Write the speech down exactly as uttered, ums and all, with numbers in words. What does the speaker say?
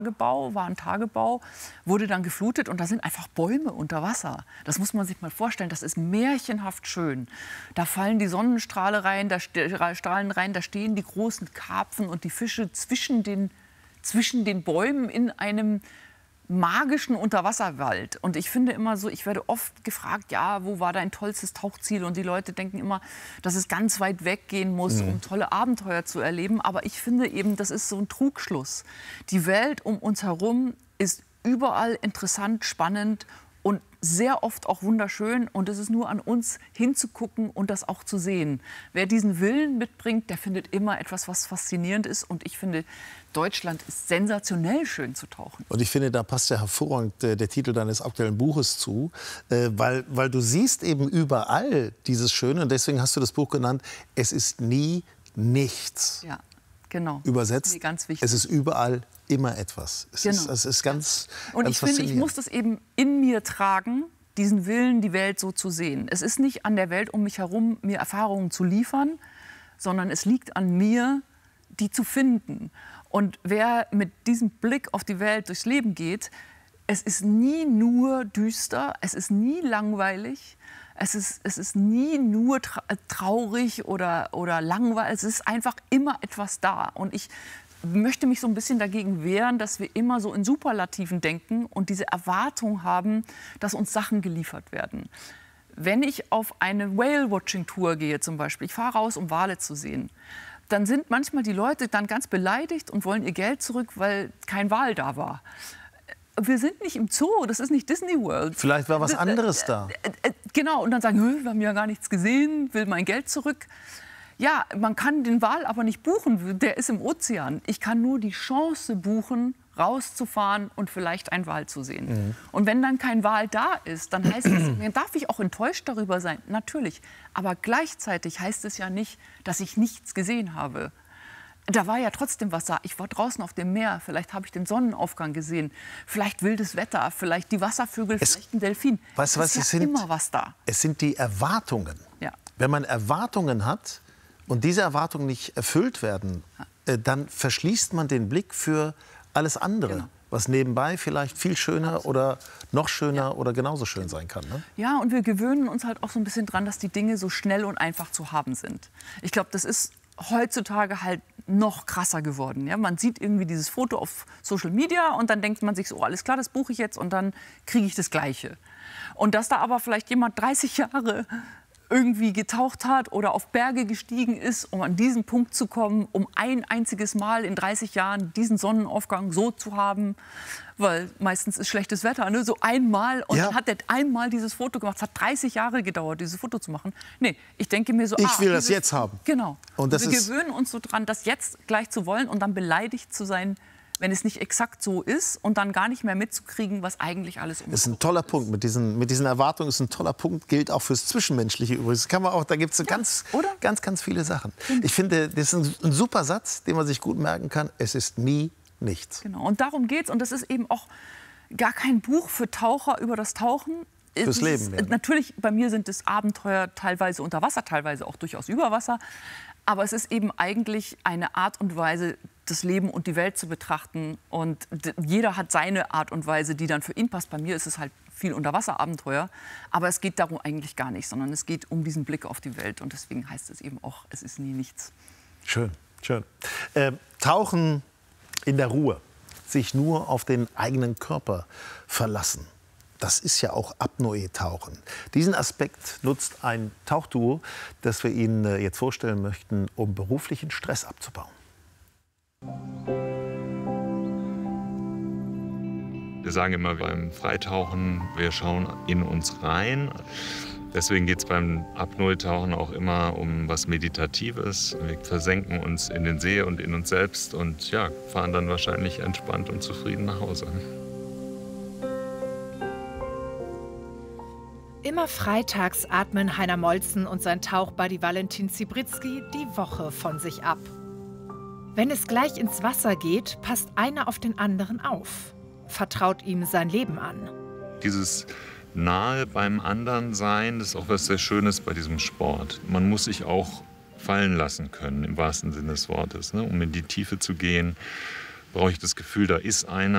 Tagebau, war ein Tagebau, wurde dann geflutet und da sind einfach Bäume unter Wasser. Das muss man sich mal vorstellen, das ist märchenhaft schön. Da fallen die Sonnenstrahlen rein, da, Strahlen rein, da stehen die großen Karpfen und die Fische zwischen den, zwischen den Bäumen in einem magischen Unterwasserwald. Und ich finde immer so, ich werde oft gefragt, ja, wo war dein tollstes Tauchziel? Und die Leute denken immer, dass es ganz weit weggehen muss, mhm. um tolle Abenteuer zu erleben. Aber ich finde eben, das ist so ein Trugschluss. Die Welt um uns herum ist überall interessant, spannend und sehr oft auch wunderschön. Und es ist nur an uns hinzugucken und das auch zu sehen. Wer diesen Willen mitbringt, der findet immer etwas, was faszinierend ist. Und ich finde, Deutschland ist sensationell schön zu tauchen. Und ich finde, da passt ja hervorragend äh, der Titel deines aktuellen Buches zu, äh, weil, weil du siehst eben überall dieses Schöne. Und deswegen hast du das Buch genannt, es ist nie nichts. Ja, genau. Übersetzt, ganz wichtig. Es ist überall immer etwas. Es, genau. ist, es ist ganz Und ganz ich finde, ich muss das eben in mir tragen, diesen Willen, die Welt so zu sehen. Es ist nicht an der Welt um mich herum, mir Erfahrungen zu liefern, sondern es liegt an mir, die zu finden. Und wer mit diesem Blick auf die Welt durchs Leben geht, es ist nie nur düster, es ist nie langweilig, es ist, es ist nie nur tra traurig oder, oder langweilig, es ist einfach immer etwas da. Und ich möchte mich so ein bisschen dagegen wehren, dass wir immer so in Superlativen denken und diese Erwartung haben, dass uns Sachen geliefert werden. Wenn ich auf eine Whale-Watching-Tour gehe zum Beispiel, ich fahre raus, um Wale zu sehen, dann sind manchmal die Leute dann ganz beleidigt und wollen ihr Geld zurück, weil kein Wal da war. Wir sind nicht im Zoo, das ist nicht Disney World. Vielleicht war was anderes da. Genau, und dann sagen, wir haben ja gar nichts gesehen, will mein Geld zurück. Ja, man kann den Wal aber nicht buchen, der ist im Ozean. Ich kann nur die Chance buchen, rauszufahren und vielleicht einen Wal zu sehen. Mhm. Und wenn dann kein Wal da ist, dann heißt es, dann darf ich auch enttäuscht darüber sein, natürlich. Aber gleichzeitig heißt es ja nicht, dass ich nichts gesehen habe. Da war ja trotzdem was da. Ich war draußen auf dem Meer, vielleicht habe ich den Sonnenaufgang gesehen, vielleicht wildes Wetter, vielleicht die Wasservögel, es, vielleicht ein Delfin. Weißt du, was es ist es ja sind? Immer was da. Es sind die Erwartungen. Ja. Wenn man Erwartungen hat und diese Erwartungen nicht erfüllt werden, äh, dann verschließt man den Blick für alles andere, genau. was nebenbei vielleicht viel schöner Absolut. oder noch schöner ja. oder genauso schön sein kann. Ne? Ja, und wir gewöhnen uns halt auch so ein bisschen dran, dass die Dinge so schnell und einfach zu haben sind. Ich glaube, das ist heutzutage halt noch krasser geworden. Ja? Man sieht irgendwie dieses Foto auf Social Media und dann denkt man sich so, oh, alles klar, das buche ich jetzt und dann kriege ich das Gleiche. Und dass da aber vielleicht jemand dreißig Jahre irgendwie getaucht hat oder auf Berge gestiegen ist, um an diesen Punkt zu kommen, um ein einziges Mal in dreißig Jahren diesen Sonnenaufgang so zu haben, weil meistens ist schlechtes Wetter, ne? So einmal und ja. dann hat er einmal dieses Foto gemacht. Es hat dreißig Jahre gedauert, dieses Foto zu machen. Nee, ich denke mir so, ich ah, will dieses, das jetzt haben. Genau. Und das wir ist gewöhnen uns so dran, das jetzt gleich zu wollen und dann beleidigt zu sein, wenn es nicht exakt so ist und dann gar nicht mehr mitzukriegen, was eigentlich alles um uns ist. Ein toller Punkt. Mit diesen, mit diesen Erwartungen ist ein toller Punkt. Gilt auch fürs Zwischenmenschliche übrigens. Kann man auch, da gibt es so ja, ganz, ganz, ganz viele Sachen. Mhm. Ich finde, das ist ein, ein super Satz, den man sich gut merken kann. Es ist nie nichts. Genau. Und darum geht's. Und das ist eben auch gar kein Buch für Taucher über das Tauchen. Fürs Dieses, Leben. Ja. Natürlich, bei mir sind es Abenteuer teilweise unter Wasser, teilweise auch durchaus über Wasser. Aber es ist eben eigentlich eine Art und Weise, das Leben und die Welt zu betrachten. Und jeder hat seine Art und Weise, die dann für ihn passt. Bei mir ist es halt viel Unterwasserabenteuer. Aber es geht darum eigentlich gar nicht, sondern es geht um diesen Blick auf die Welt. Und deswegen heißt es eben auch, es ist nie nichts. Schön, schön. Äh, Tauchen in der Ruhe, sich nur auf den eigenen Körper verlassen. Das ist ja auch Apnoe-Tauchen. Diesen Aspekt nutzt ein Tauchduo, das wir Ihnen jetzt vorstellen möchten, um beruflichen Stress abzubauen. Wir sagen immer beim Freitauchen, wir schauen in uns rein. Deswegen geht es beim Apnoe-Tauchen auch immer um was Meditatives. Wir versenken uns in den See und in uns selbst und ja, fahren dann wahrscheinlich entspannt und zufrieden nach Hause. Immer freitags atmen Heiner Moltzen und sein Tauchbuddy Valentin Zibritzky die Woche von sich ab. Wenn es gleich ins Wasser geht, passt einer auf den anderen auf, vertraut ihm sein Leben an. Dieses nahe beim anderen sein, das ist auch was sehr Schönes bei diesem Sport. Man muss sich auch fallen lassen können, im wahrsten Sinne des Wortes. Ne? Um in die Tiefe zu gehen, brauche ich das Gefühl, da ist einer.